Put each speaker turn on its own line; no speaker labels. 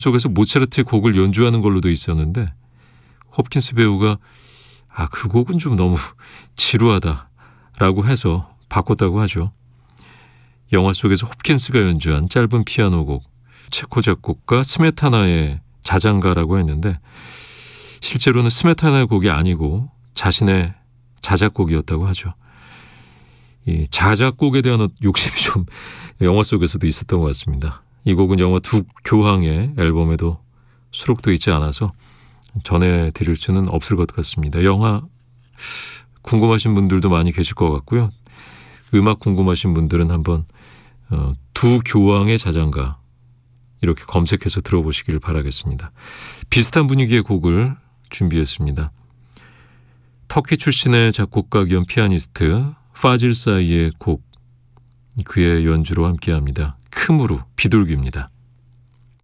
속에서 모차르트의 곡을 연주하는 걸로도 있었는데 홉킨스 배우가 그 곡은 좀 너무 지루하다라고 해서 바꿨다고 하죠. 영화 속에서 홉킨스가 연주한 짧은 피아노 곡, 체코 작곡가 스메타나의 자장가라고 했는데 실제로는 스메타나의 곡이 아니고 자신의 자작곡이었다고 하죠. 이 자작곡에 대한 욕심이 좀 영화 속에서도 있었던 것 같습니다. 이 곡은 영화 두 교황의 앨범에도 수록되어 있지 않아서 전해드릴 수는 없을 것 같습니다. 영화 궁금하신 분들도 많이 계실 것 같고요. 음악 궁금하신 분들은 한번 두 교황의 자장가 이렇게 검색해서 들어보시길 바라겠습니다. 비슷한 분위기의 곡을 준비했습니다. 터키 출신의 작곡가 겸 피아니스트 파질 사이의 곡, 그의 연주로 함께합니다. 크무르 비둘기입니다.